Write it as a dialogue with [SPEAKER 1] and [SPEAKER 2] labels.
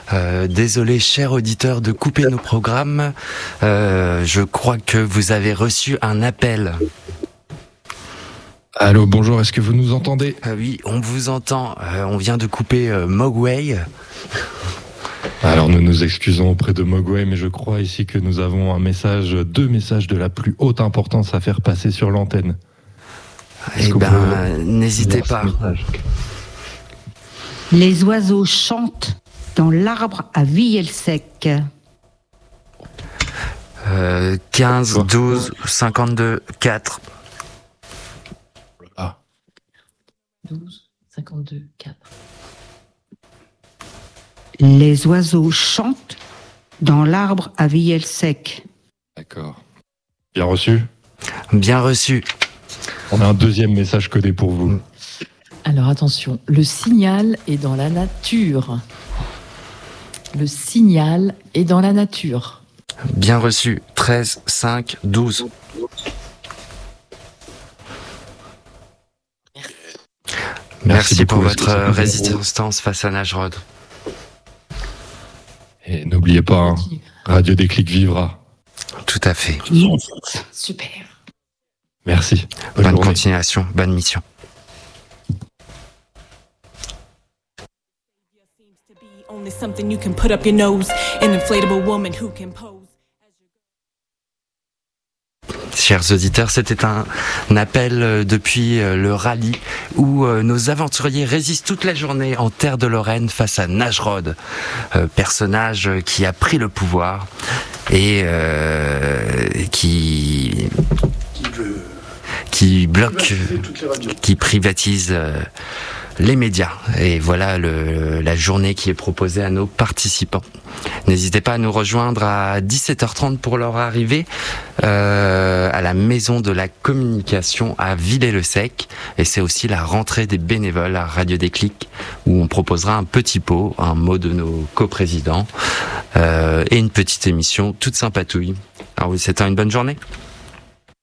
[SPEAKER 1] Désolé, chers auditeurs, de couper nos programmes. Je crois que vous avez reçu un appel.
[SPEAKER 2] Allô, bonjour, est-ce que vous nous entendez ?
[SPEAKER 1] Oui, on vous entend. On vient de couper Mogwai.
[SPEAKER 2] Alors nous nous excusons auprès de Mogwai, mais je crois ici que nous avons deux messages de la plus haute importance à faire passer sur l'antenne.
[SPEAKER 1] Eh ben, n'hésitez pas.
[SPEAKER 3] Les oiseaux chantent dans l'arbre à Villers-Sec.
[SPEAKER 1] 15, 12, 52, 4.
[SPEAKER 4] 12, 52, 4.
[SPEAKER 3] Les oiseaux chantent dans l'arbre à Villers-Sec.
[SPEAKER 2] D'accord. Bien reçu ?
[SPEAKER 1] Bien reçu.
[SPEAKER 2] On a un deuxième message codé pour vous.
[SPEAKER 4] Alors attention, le signal est dans la nature. Le signal est dans la nature.
[SPEAKER 1] Bien reçu. 13, 5, 12. Merci pour votre résistance face à Najrod.
[SPEAKER 2] Et n'oubliez pas, Radio Déclic vivra.
[SPEAKER 1] Tout à fait.
[SPEAKER 3] Yes.
[SPEAKER 4] Super.
[SPEAKER 2] Merci.
[SPEAKER 1] Bonne continuation, bonne mission. Chers auditeurs, c'était un appel depuis le rallye où nos aventuriers résistent toute la journée en terre de Lorraine face à Najrod, personnage qui a pris le pouvoir et qui bloque, qui privatise les médias. Et voilà la journée qui est proposée à nos participants. N'hésitez pas à nous rejoindre à 17h30 pour leur arrivée à la Maison de la Communication à Villers-le-Sec. Et c'est aussi la rentrée des bénévoles à Radio Déclic où on proposera un petit pot, un mot de nos coprésidents et une petite émission toute sympatouille. Alors oui, c'est une bonne journée.